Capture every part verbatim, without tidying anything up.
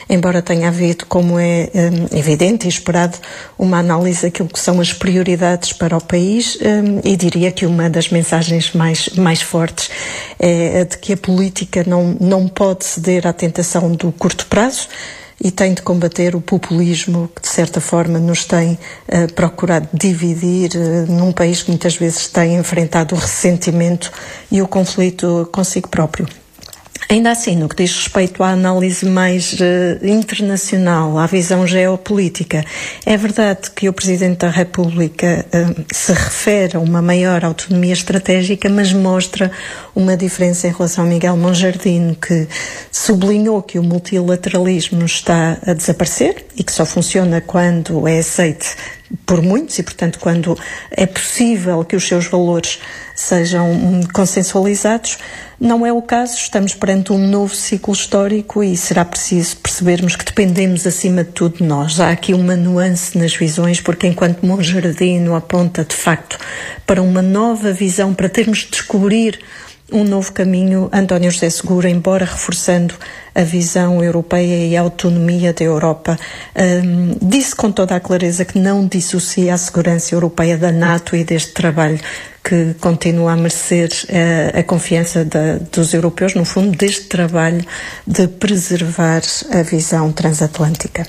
embora tenha havido, como é um, evidente e esperado, uma análise daquilo que são as prioridades para o país, um, e diria que uma das mensagens mais, mais fortes é a de que a política não, não pode ceder à tentação do curto prazo e tem de combater o populismo que, de certa forma, nos tem uh, procurado dividir uh, num país que muitas vezes tem enfrentado o ressentimento e o conflito consigo próprio. Ainda assim, no que diz respeito à análise mais uh, internacional, à visão geopolítica, é verdade que o Presidente da República uh, se refere a uma maior autonomia estratégica, mas mostra uma diferença em relação a Miguel Monjardim, que sublinhou que o multilateralismo está a desaparecer e que só funciona quando é aceito por muitos e, portanto, quando é possível que os seus valores sejam consensualizados. Não é o caso, estamos perante um novo ciclo histórico e será preciso percebermos que dependemos acima de tudo de nós. Há aqui uma nuance nas visões, porque enquanto Monjardim aponta de facto para uma nova visão, para termos de descobrir um novo caminho, António José Seguro, embora reforçando a visão europeia e a autonomia da Europa, um, disse com toda a clareza que não dissocia a segurança europeia da NATO e deste trabalho que continua a merecer uh, a confiança da, dos europeus, no fundo, deste trabalho de preservar a visão transatlântica.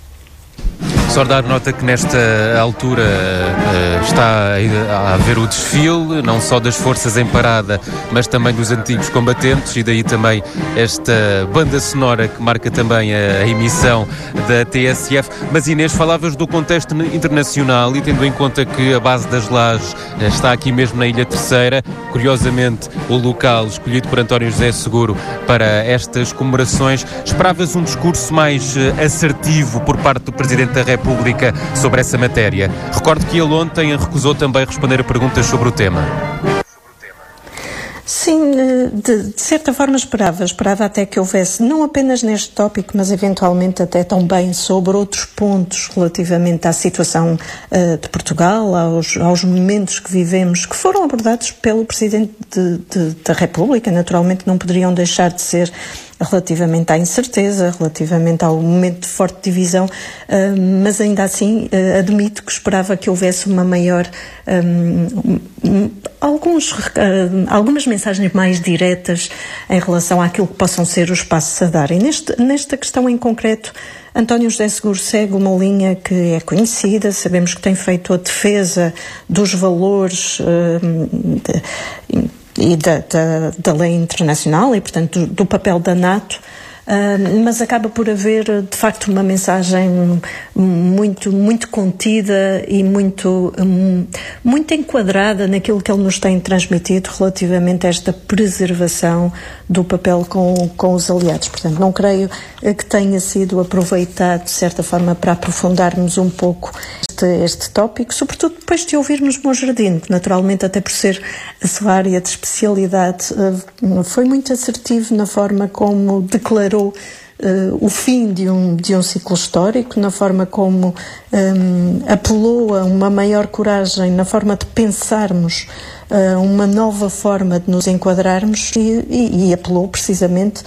Só dar nota que nesta altura uh, está a haver o desfile, não só das forças em parada, mas também dos antigos combatentes, e daí também esta banda sonora que marca também a, a emissão da T S F. Mas Inês, falavas do contexto internacional e tendo em conta que a base das Lajes uh, está aqui mesmo na Ilha Terceira, curiosamente o local escolhido por António José Seguro para estas comemorações, esperavas um discurso mais uh, assertivo por parte do Presidente da República sobre essa matéria? Recordo que ele ontem recusou também responder a perguntas sobre o tema. Sim, de, de certa forma esperava, esperava até que houvesse, não apenas neste tópico, mas eventualmente até também sobre outros pontos relativamente à situação uh, de Portugal, aos, aos momentos que vivemos, que foram abordados pelo Presidente de, de, da República, naturalmente não poderiam deixar de ser relativamente à incerteza, relativamente ao momento de forte divisão, uh, mas ainda assim uh, admito que esperava que houvesse uma maior, um, um, alguns, uh, algumas mensagens mais diretas em relação àquilo que possam ser os passos a dar. E neste, nesta questão em concreto, António José Seguro segue uma linha que é conhecida, sabemos que tem feito a defesa dos valores uh, de, e da, da, da lei internacional e, portanto, do, do papel da NATO, uh, mas acaba por haver, de facto, uma mensagem muito, muito contida e muito, um, muito enquadrada naquilo que ele nos tem transmitido relativamente a esta preservação do papel com, com os aliados. Portanto, não creio que tenha sido aproveitado, de certa forma, para aprofundarmos um pouco este, este tópico, sobretudo depois de ouvirmos Monjardim, que naturalmente, até por ser a sua área de especialidade, foi muito assertivo na forma como declarou Uh, o fim de um, de um ciclo histórico, na forma como um, apelou a uma maior coragem, na forma de pensarmos uh, uma nova forma de nos enquadrarmos e, e, e apelou precisamente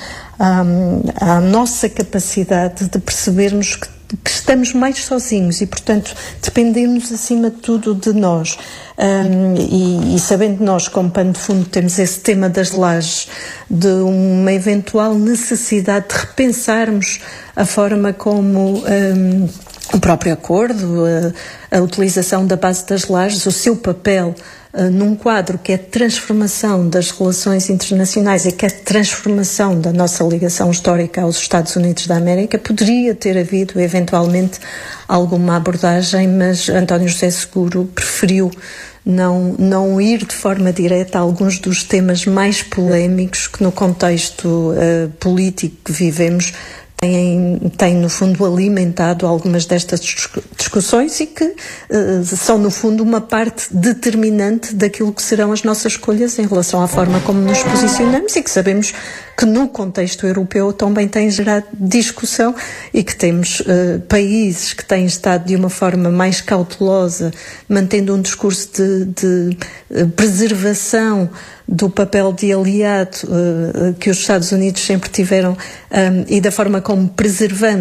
um, à nossa capacidade de percebermos que que estamos mais sozinhos e, portanto, dependemos acima de tudo de nós. Um, e, e sabendo nós, como pano de fundo, temos esse tema das lajes, de uma eventual necessidade de repensarmos a forma como um, o próprio acordo, a, a utilização da base das lajes, o seu papel Uh, num quadro que é transformação das relações internacionais e que é transformação da nossa ligação histórica aos Estados Unidos da América, poderia ter havido eventualmente alguma abordagem, mas António José Seguro preferiu não, não ir de forma direta a alguns dos temas mais polémicos que no contexto uh, político que vivemos Tem, tem, no fundo, alimentado algumas destas discussões e que uh, são, no fundo, uma parte determinante daquilo que serão as nossas escolhas em relação à forma como nos posicionamos e que sabemos que no contexto europeu também tem gerado discussão e que temos uh, países que têm estado de uma forma mais cautelosa, mantendo um discurso de, de uh, preservação do papel de aliado uh, que os Estados Unidos sempre tiveram um, e da forma como preservando